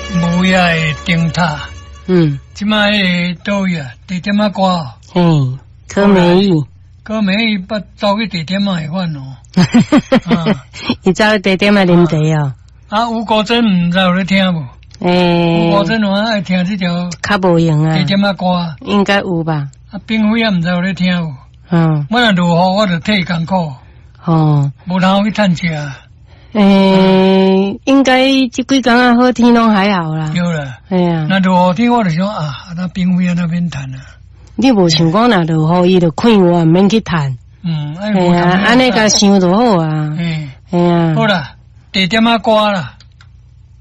无呀的灯塔。即摆倒呀，地点啊歌。 嘿，柯美意。 柯美意捌走去地点啊会款哦。 伊走去地点啊啉茶哦。 啊，吴国珍毋知有咧听无？吴国珍我爱听这条。 较无用啊。 地点啊歌。 应该有吧？ 啊，并非啊，毋知有咧听无？我若落雨，我就替艰苦。无通去趁食。 应该这几天啊好天拢还好啦。 对啦。 哎呀。 那落雨天我就想啊，那并非啊那免趁啊。 你无想讲若落雨伊就困我，免去趁。哎呀，安尼甲想就好啊。 哎呀。好啦，地点啊歌啦。